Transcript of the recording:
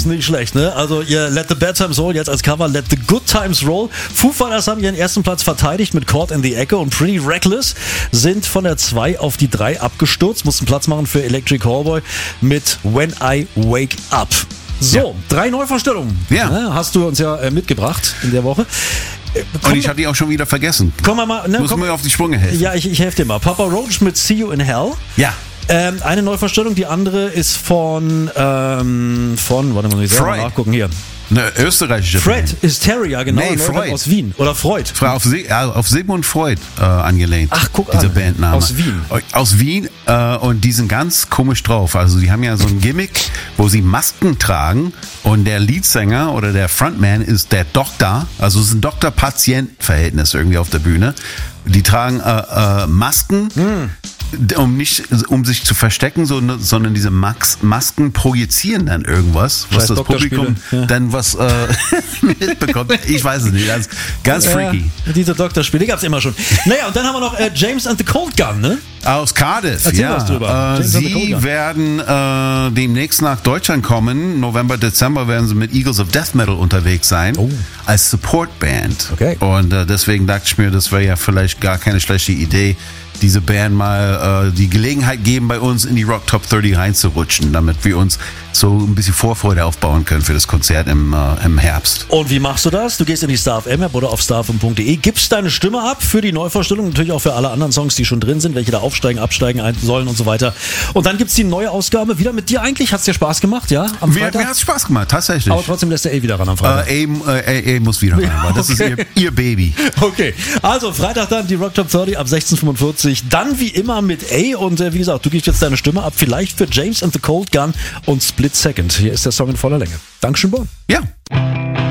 Ist nicht schlecht, ne? Also ihr Let the Bad Times Roll, jetzt als Cover Let the Good Times Roll. Foo Fighters haben ihren ersten Platz verteidigt mit Caught in the Echo und Pretty Reckless sind von der 2 auf die 3 abgestürzt, mussten Platz machen für Electric Callboy mit When I Wake Up. So, 3 Neuvorstellungen hast du uns ja mitgebracht in der Woche. Und ich hatte die auch schon wieder vergessen. Komm mal, Muss mir auf die Sprünge helfen. Ja, ich helfe dir mal. Papa Roach mit See You in Hell. Ja. Eine Neuvorstellung, die andere ist von warte mal, muss ich selber nachgucken hier. Eine österreichische Fred Band. Hysteria, genau. Nee, Freud. Aus Wien. Oder Freud. Auf Sigmund Freud angelehnt. Ach, guck diese an. Bandname. Aus Wien. Aus Wien und die sind ganz komisch drauf. Also die haben ja so ein Gimmick, wo sie Masken tragen und der Leadsänger oder der Frontman ist der Doktor. Also es ist ein Doktor-Patient-Verhältnis irgendwie auf der Bühne. Die tragen Masken. Um sich zu verstecken, sondern diese Masken projizieren dann irgendwas, was das Publikum dann was mitbekommt. Ich weiß es nicht. Ganz freaky. Diese Doktorspiele gab es immer schon. Naja, und dann haben wir noch James and the Cold Gun, ne? Aus Cardiff, Erzähl was drüber. Sie werden demnächst nach Deutschland kommen. November, Dezember werden sie mit Eagles of Death Metal unterwegs sein. Als Support-Band. Okay. Und deswegen dachte ich mir, das wäre ja vielleicht gar keine schlechte Idee, diese Band mal die Gelegenheit geben, bei uns in die Rock Top 30 reinzurutschen, damit wir uns so ein bisschen Vorfreude aufbauen können für das Konzert im Herbst. Und wie machst du das? Du gehst in die StarFM-App oder auf starfm.de, gibst deine Stimme ab für die Neuvorstellung, natürlich auch für alle anderen Songs, die schon drin sind, welche da aufsteigen, absteigen sollen und so weiter. Und dann gibt's die neue Ausgabe wieder mit dir eigentlich. Hat's dir Spaß gemacht, ja? Mir hat's Spaß gemacht, tatsächlich. Aber trotzdem lässt der wieder ran am Freitag. Muss wieder ran, weil das ist ihr Baby. Okay, also Freitag dann die Rock Top 30 ab 16:45. Dann wie immer mit A und wie gesagt, du gibst jetzt deine Stimme ab, vielleicht für James and the Cold Gun und Split Second. Hier ist der Song in voller Länge. Dankeschön, Born. Ja.